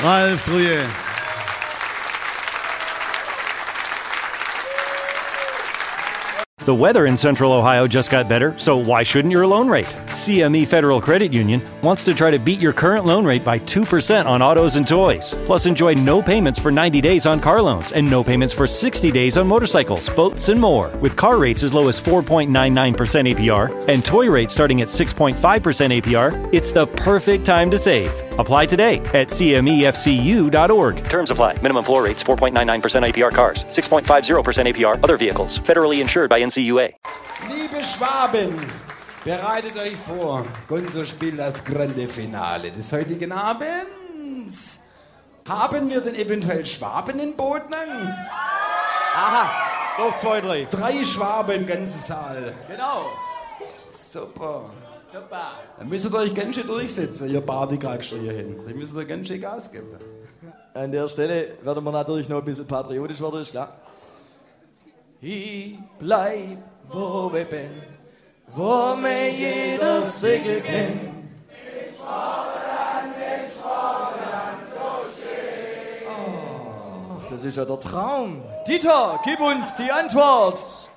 Ralf Trouillet. The weather in Central Ohio just got better, so why shouldn't your loan rate? CME Federal Credit Union wants to try to beat your current loan rate by 2% on autos and toys. Plus, enjoy no payments for 90 days on car loans and no payments for 60 days on motorcycles, boats, and more. With car rates as low as 4.99% APR and toy rates starting at 6.5% APR, it's the perfect time to save. Apply today at cmefcu.org. Terms apply. Minimum floor rates 4.99% APR cars, 6.50% APR other vehicles. Federally insured by NCUA. Liebe Schwaben, bereitet euch vor. Unser Spiel, das Grande Finale des heutigen Abends. Haben wir denn eventuell Schwaben in Bodnang? Aha, doch 2, 3. 3 Schwaben im ganzen Saal. Genau. Super. Super. Dann müsst ihr euch ganz schön durchsetzen, ihr Partykragscher hier hin. Dann müsst ihr ganz schön Gas geben. An der Stelle werden wir natürlich noch ein bisschen patriotisch werden, ist klar. Ich bleib, wo wir bin, wo mir jeder Segel kennt. Den Schwabenland so schön. Ach, das ist ja der Traum. Dieter, gib uns die Antwort.